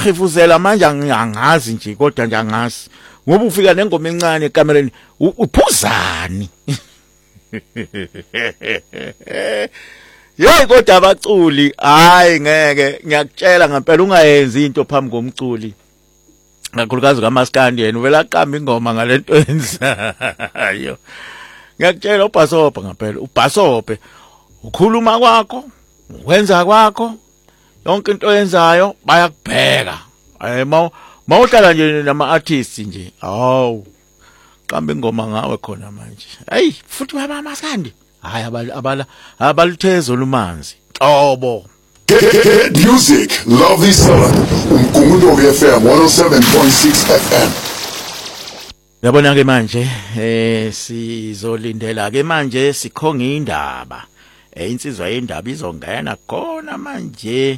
ngiyahifuzela manje angazi nje kodwa nje angazi ngoba ufika nengoma encane ekamereni uphuzani Yey kodwa abaculi hayi ngeke ngiyakutshela ngempela ungayenzi into phambi komculi ngakhulukazi kaMaskandi yena uvela aqamba ingoma ngalento enzayo ngiyakutshela uBhasopa ngempela uBhasope ukhuluma kwakho ukwenza kwakho yonke into oyenzayo bayakubheka mawuhlala nje nama artists nje awu qamba ingoma ngawe khona manje hey futhi baba Maskandi hayi abaluthezo lumanzi xobo music love this song uMgungundlovu FM 107.6 FM yabona ke manje sizolindela ke manje sikhonga indaba insizwa yendaba izongena khona manje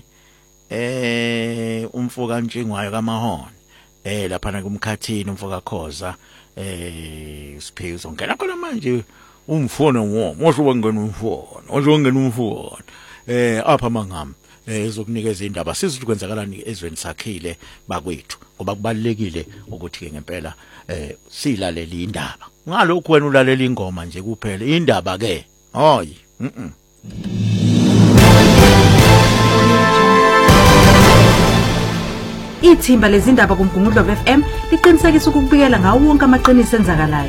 umfoka Ntshingwayo kaMahona lapha kumkhathini umfoka Khoza siphe uzongena khona manje umfono mosho wangena umfono apha mangami ezokunikeza indaba sizothi kwenzakalani ezweni sakhile bakwethu ngoba kubalekile ukuthi ke ngempela silalele indaba ngalokho wena ulalela ingoma nje kuphela indaba ke hoyi Ithimba lezindaba kuMgungundlovu FM liqinisekisa ukubikela ngawo wonke amaqiniso enzakalayo.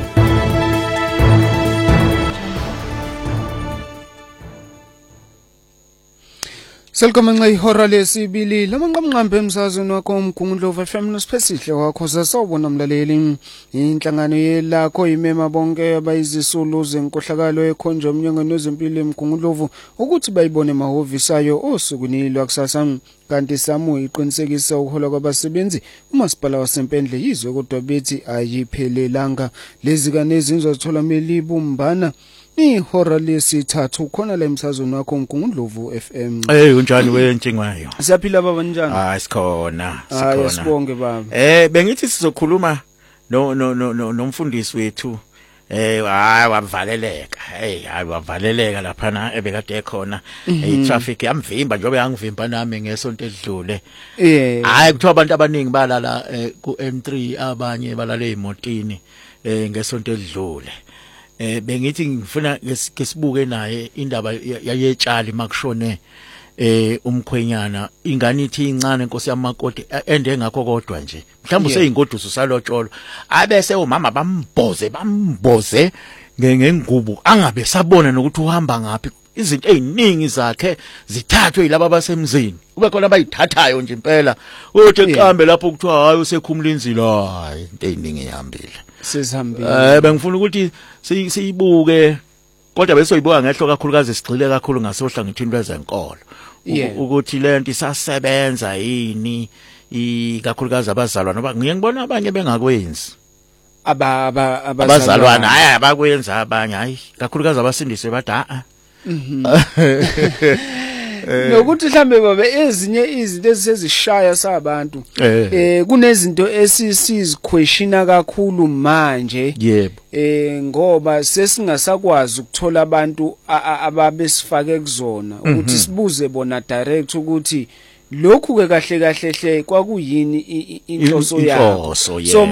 Selkomanga ihora lesibili lamanqamqambe emsazweni wakho uMgungundlovu FM nosipesihle wakho zasawubona mlaleli inhlangano yelakho imema bonke abayizisulu zenkohlakalo ekhonjwa umnyangweni wezempilo eMgungundlovu ukuthi bayibone mahovisayo osukwini lwakusasa kanti samu iqinisekisa ukuhola kwabasebenzi umasipala wasempendle yizwe kodwa bethi ayiphelelanga lezi kanezinzo zithola melibumbana ihora lesithathu khona la emsazweni wakho uMgungundlovu FM. Unjani weNtshingwayo? Siyaphila baba njani? Sikhona. Sibonge baba. Bengithi sizokhuluma nomfundisi wethu wavaleleka. Wavaleleka lapha na ebekade ekhona. Traffic yamvimba njengoba yangivimba nami ngesonto edlule. Kuthiwa abantu abaningi balala ku M3 abanye balala emotini ngesonto edlule. Bengithi ngifuna ngesibuke naye indaba yayetshali makushone umkhwenyana ingane ithi incane Nkosi yamakoti ende ngakho kodwa nje mhlawumbe useyingoduso salotsholo abese umama bamboze ngengubo angabe sabona nokuthi uhamba ngapi izinto eziningi zakhe zithathwe yilabo abasemzini kube khona abayithathayo nje impela uthi eqambe lapho kuthiwa hayi usekhumula inzilo hayi into eziningi ehambile sesihambile bengifuna ukuthi siyibuke kodwa bese uyibuka ngehlo kakhulukazi sigxile kakhulu ngasohlangothini lwezenkolo ukuthi lento isasebenza yini ikakhulukazi abazalwana ngoba ngiyengibona abanye bengakwenzi abazalwana hayi abakwenza abanye hayi kakhulukazi abasindiswe bathi nokuthi mhlambe baba ezinye izinto ezisezishaya sabantu kunezinto esisiziquestiona kakhulu manje yebo ngoba sesingasakwazi ukuthola abantu ababesifake kuzona ukuthi sibuze bona direct ukuthi lokhu ke kahle kahle kwakuyini inhloso yakho so